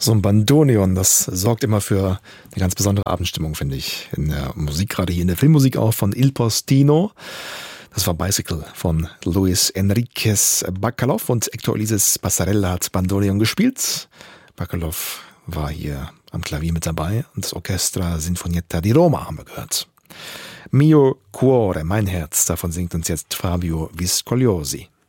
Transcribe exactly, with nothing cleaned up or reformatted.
So ein Bandoneon, das sorgt immer für eine ganz besondere Abendstimmung, finde ich. In der Musik, gerade hier in der Filmmusik auch von Il Postino. Das war Bicycle von Luis Enriquez Bacalov und Hector Ulises Passarella hat Bandoneon gespielt. Bacalov war hier am Klavier mit dabei und das Orchestra Sinfonietta di Roma haben wir gehört. Mio Cuore, mein Herz, davon singt uns jetzt Fabio Viscogliosi.